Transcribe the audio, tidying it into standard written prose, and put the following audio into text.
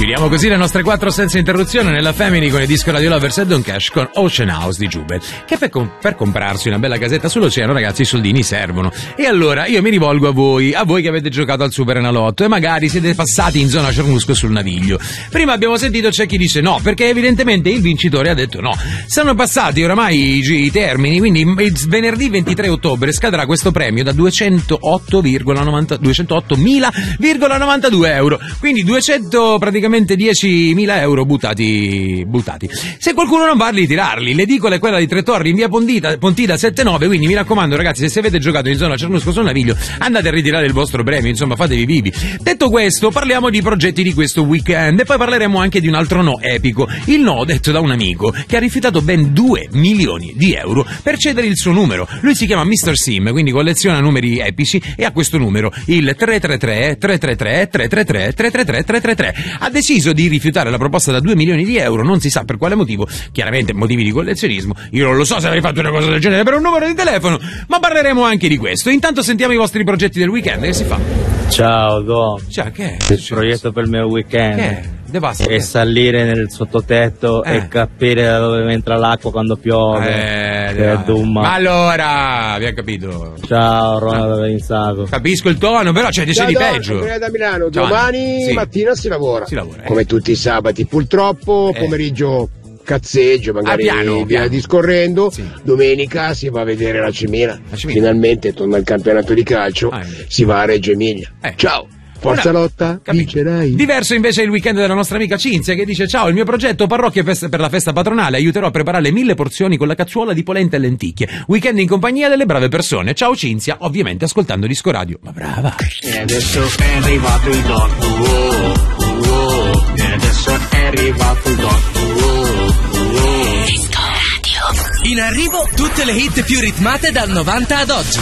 Finiamo così le nostre 4 senza interruzione nella Family con il disco Radio Lovers e Don Cash con Ocean House di Jubel, che per comprarsi una bella casetta sull'oceano, ragazzi, i soldini servono. E allora io mi rivolgo a voi che avete giocato al Super Enalotto e magari siete passati in zona Cernusco sul Naviglio. Prima abbiamo sentito c'è chi dice no, perché evidentemente il vincitore ha detto no. Sono passati oramai i termini, quindi venerdì 23 ottobre scadrà questo premio da 208.000,92 euro, quindi 200 praticamente 10.000 euro buttati. Se qualcuno non va a ritirarli, l'edicola è quella di Tre Torri in via Pontida 79, quindi mi raccomando ragazzi, se avete giocato in zona Cernusco sul Naviglio andate a ritirare il vostro premio, insomma fatevi vivi. Detto questo, parliamo di progetti di questo weekend e poi parleremo anche di un altro no epico, il no detto da un amico che ha rifiutato ben 2 milioni di euro per cedere il suo numero. Lui si chiama Mr. Sim, quindi colleziona numeri epici e ha questo numero, il 333 333 333 333 333. Ha deciso di rifiutare la proposta da 2 milioni di euro, non si sa per quale motivo, chiaramente motivi di collezionismo. Io non lo so se avrei fatto una cosa del genere per un numero di telefono, ma parleremo anche di questo. Intanto sentiamo i vostri progetti del weekend, che si fa? Ciao Dom. Ciao, che è? Il progetto per il mio weekend è salire nel sottotetto e capire da dove entra l'acqua quando piove. Ma allora, vi ha capito? Ciao Ronaldo da Insago. Capisco il tono, però c'è di peggio. Sono da Milano, domani mattina si lavora. Come tutti i sabati, purtroppo pomeriggio cazzeggio, magari via discorrendo. Domenica si va a vedere la Cimina. Finalmente torna il campionato di calcio, si va a Reggio Emilia. Ciao. Forza lotta, vincerai. Diverso invece è il weekend della nostra amica Cinzia, che dice: ciao, il mio progetto parrocchia per la festa patronale aiuterò a preparare 1000 porzioni con la cazzuola di polenta e lenticchie. Weekend in compagnia delle brave persone. Ciao Cinzia, ovviamente ascoltando Disco Radio. Ma brava. E adesso è arrivato il dotto. E adesso è arrivato il dotto. Disco Radio. In arrivo tutte le hit più ritmate dal 90 ad oggi.